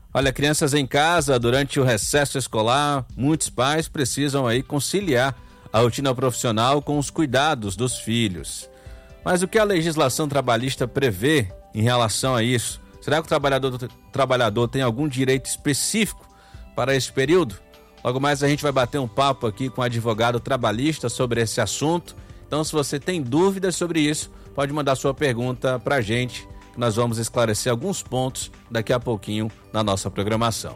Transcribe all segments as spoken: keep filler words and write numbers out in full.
Olha, crianças em casa durante o recesso escolar, muitos pais precisam aí conciliar a rotina profissional com os cuidados dos filhos. Mas o que a legislação trabalhista prevê em relação a isso? Será que o trabalhador, o trabalhador tem algum direito específico para esse período? Logo mais a gente vai bater um papo aqui com o advogado trabalhista sobre esse assunto. Então, se você tem dúvidas sobre isso, pode mandar sua pergunta para a gente, que nós vamos esclarecer alguns pontos daqui a pouquinho na nossa programação.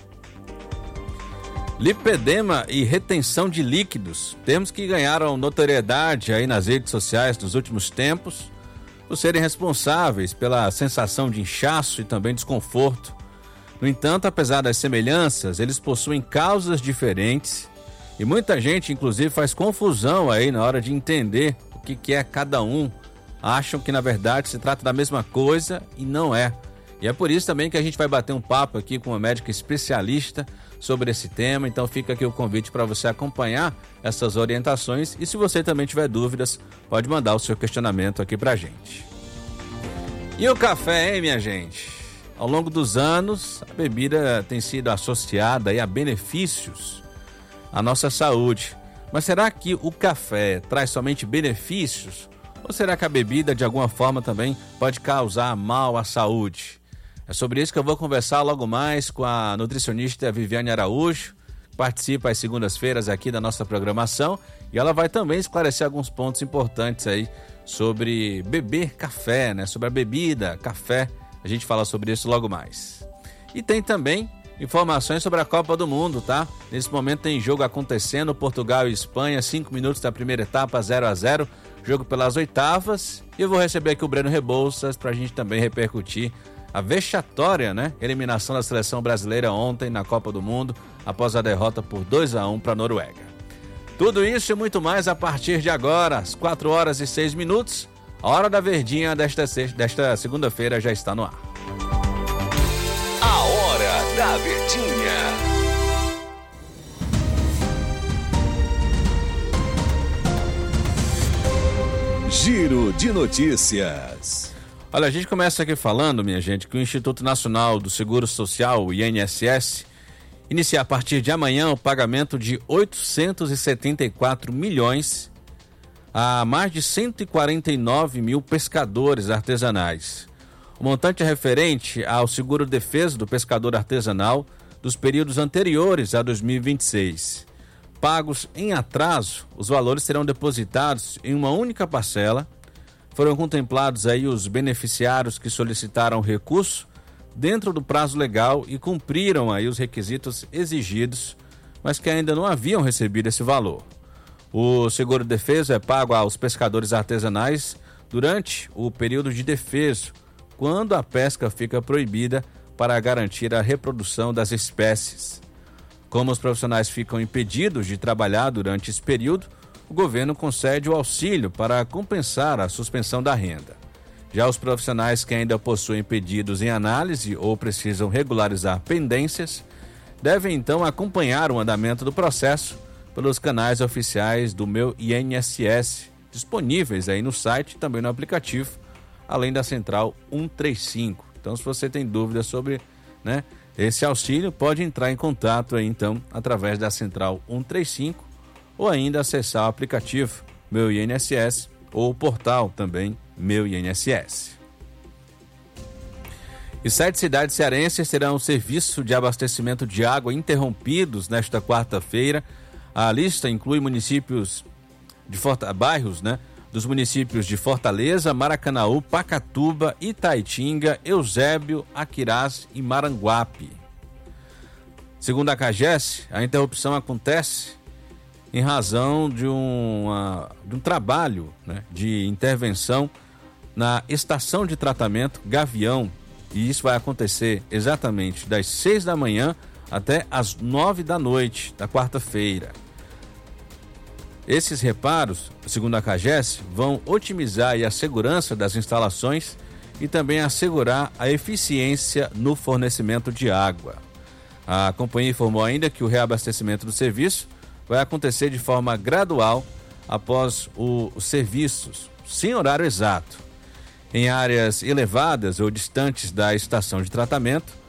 Lipedema e retenção de líquidos, termos que ganharam notoriedade aí nas redes sociais nos últimos tempos, por serem responsáveis pela sensação de inchaço e também desconforto. No entanto, apesar das semelhanças, eles possuem causas diferentes e muita gente, inclusive, faz confusão aí na hora de entender o que, que é cada um. Acham que, na verdade, se trata da mesma coisa e não é. E é por isso também que a gente vai bater um papo aqui com uma médica especialista sobre esse tema. Então fica aqui o convite para você acompanhar essas orientações e se você também tiver dúvidas, pode mandar o seu questionamento aqui para a gente. E o café, hein, minha gente? Ao longo dos anos, a bebida tem sido associada aí a benefícios à nossa saúde. Mas será que o café traz somente benefícios? Ou será que a bebida, de alguma forma, também pode causar mal à saúde? É sobre isso que eu vou conversar logo mais com a nutricionista Viviane Araújo, que participa às segundas-feiras aqui da nossa programação, e ela vai também esclarecer alguns pontos importantes aí sobre beber café, né? Sobre a bebida, café. A gente fala sobre isso logo mais. E tem também informações sobre a Copa do Mundo, tá? Nesse momento tem jogo acontecendo, Portugal e Espanha, cinco minutos da primeira etapa, zero a zero, jogo pelas oitavas. E eu vou receber aqui o Breno Rebouças para a gente também repercutir a vexatória, né? Eliminação da seleção brasileira ontem na Copa do Mundo, após a derrota por dois a um para a Noruega. Tudo isso e muito mais a partir de agora, às quatro horas e seis minutos. A Hora da Verdinha desta, desta segunda-feira já está no ar. A Hora da Verdinha. Giro de notícias. Olha, a gente começa aqui falando, minha gente, que o Instituto Nacional do Seguro Social, o I N S S, inicia a partir de amanhã o pagamento de oitocentos e setenta e quatro milhões a mais de cento e quarenta e nove mil pescadores artesanais. O montante é referente ao seguro defesa do pescador artesanal dos períodos anteriores a dois mil e vinte e seis. Pagos em atraso, os valores serão depositados em uma única parcela. Foram contemplados aí os beneficiários que solicitaram recurso dentro do prazo legal e cumpriram aí os requisitos exigidos, mas que ainda não haviam recebido esse valor. O seguro defeso é pago aos pescadores artesanais durante o período de defeso, quando a pesca fica proibida para garantir a reprodução das espécies. Como os profissionais ficam impedidos de trabalhar durante esse período, o governo concede o auxílio para compensar a suspensão da renda. Já os profissionais que ainda possuem pedidos em análise ou precisam regularizar pendências, devem então acompanhar o andamento do processo pelos canais oficiais do Meu I N S S, disponíveis aí no site e também no aplicativo, além da Central cento e trinta e cinco. Então, se você tem dúvidas sobre, né, esse auxílio, pode entrar em contato aí, então, através da Central cento e trinta e cinco, ou ainda acessar o aplicativo Meu I N S S ou o portal também Meu I N S S. E sete cidades cearenses terão serviço de abastecimento de água interrompidos nesta quarta-feira. A lista inclui municípios de Forta... bairros, né, dos municípios de Fortaleza, Maracanaú, Pacatuba, Itaitinga, Eusébio, Aquirás e Maranguape. Segundo a CAGES, a interrupção acontece em razão de, uma, de um trabalho, né, de intervenção na estação de tratamento Gavião, e isso vai acontecer exatamente das seis da manhã até as nove da noite da quarta-feira. Esses reparos, segundo a CAGES, vão otimizar a segurança das instalações e também assegurar a eficiência no fornecimento de água. A companhia informou ainda que o reabastecimento do serviço vai acontecer de forma gradual após o, os serviços, sem horário exato. Em áreas elevadas ou distantes da estação de tratamento,